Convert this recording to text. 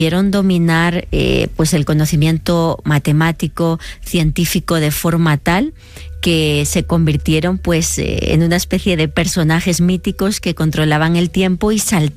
pudieron dominar pues el conocimiento matemático, científico de forma tal que se convirtieron pues en una especie de personajes míticos que controlaban el tiempo y saltaban